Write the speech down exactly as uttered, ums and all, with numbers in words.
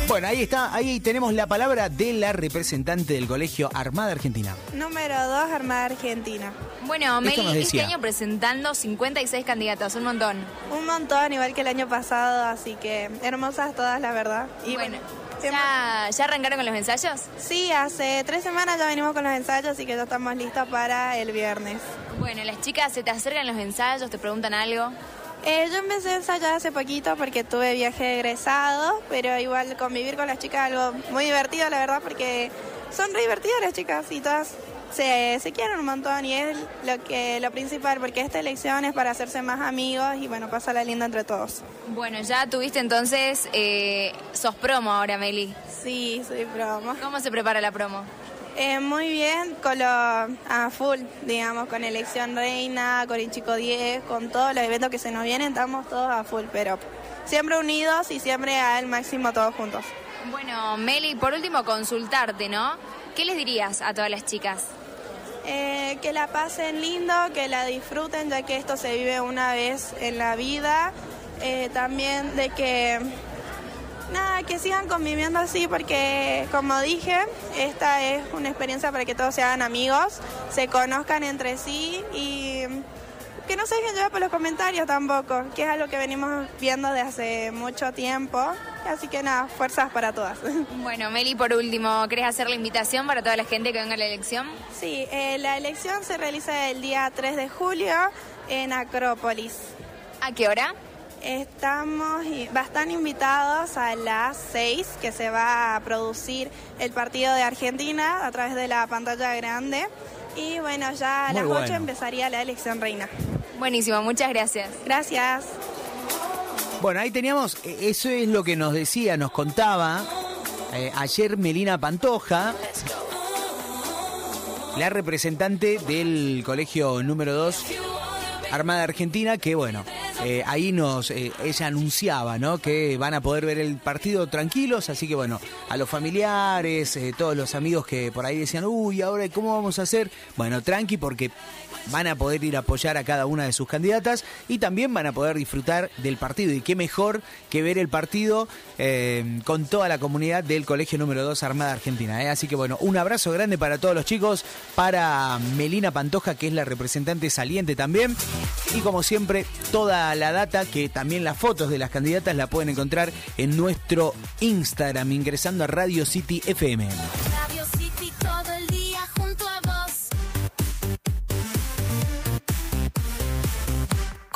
Bueno, ahí está, ahí tenemos la palabra de la representante del Colegio Armada Argentina. Número dos, Armada Argentina. Bueno, Meli, este año presentando cincuenta y seis candidatas, un montón. Un montón, igual que el año pasado, así que hermosas todas, la verdad. Y bueno, ¿ya, ¿ya arrancaron con los ensayos? Sí, hace tres semanas ya venimos con los ensayos, así que ya estamos listos para el viernes. Bueno, las chicas se te acercan los ensayos, te preguntan algo. Eh, yo empecé a ensayar hace poquito porque tuve viaje de egresado, pero igual convivir con las chicas es algo muy divertido, la verdad, porque son re divertidas las chicas y todas se, se quieren un montón y es lo que lo principal, porque esta elección es para hacerse más amigos y bueno, pasarla linda entre todos. Bueno, ya tuviste entonces, eh, sos promo ahora, Meli. Sí, soy promo. ¿Cómo se prepara la promo? Eh, muy bien, con lo a full, digamos, con Elección Reina, con el Chico diez, con todos los eventos que se nos vienen, estamos todos a full, pero siempre unidos y siempre al máximo todos juntos. Bueno, Meli, por último consultarte, ¿no? ¿Qué les dirías a todas las chicas? Eh, que la pasen lindo, que la disfruten, ya que esto se vive una vez en la vida. Eh, también de que... Nada, que sigan conviviendo así porque, como dije, esta es una experiencia para que todos se hagan amigos, se conozcan entre sí y que no se dejen llevar por los comentarios tampoco, que es algo que venimos viendo desde hace mucho tiempo. Así que nada, fuerzas para todas. Bueno, Meli, por último, ¿querés hacer la invitación para toda la gente que venga a la elección? Sí, eh, la elección se realiza el día tres de julio en Acrópolis. ¿A qué hora? Estamos, están invitados a las seis, que se va a producir el partido de Argentina a través de la pantalla grande. Y bueno, ya a Muy las bueno. ocho empezaría la elección reina. Buenísimo, muchas gracias. Gracias. Bueno, ahí teníamos, eso es lo que nos decía, nos contaba eh, ayer Melina Pantoja, la representante del Colegio número dos Armada Argentina, que bueno, eh, ahí nos eh, ella anunciaba, ¿no?, que van a poder ver el partido tranquilos, así que bueno, a los familiares, eh, todos los amigos que por ahí decían, uy, ahora ¿cómo vamos a hacer? Bueno, tranqui, porque van a poder ir a apoyar a cada una de sus candidatas y también van a poder disfrutar del partido. Y qué mejor que ver el partido eh, con toda la comunidad del Colegio número dos Armada Argentina. ¿eh? Así que bueno, un abrazo grande para todos los chicos, para Melina Pantoja, que es la representante saliente también. Y como siempre, toda la data, que también las fotos de las candidatas la pueden encontrar en nuestro Instagram, ingresando a Radio City F M.